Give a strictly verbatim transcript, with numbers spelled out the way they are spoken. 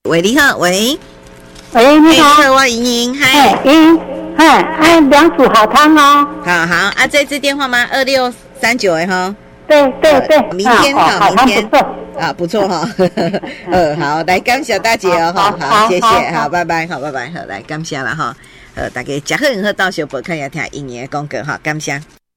喂，你好，喂， 喂，你好， 欸、我莹莹，嗨， 莹，嗨，哎，两组好汤哦。 好好啊，这支电话吗？二六三九哎哈。 对对对， 呃、明天好、 啊， 明天不错啊，不错哈。呃，好，来感谢大姐哦，好好，谢谢，好，拜拜，好，拜拜，好，来感谢了哈。呃，大家吃好喝到小报看也听莹莹的广告哈，感谢。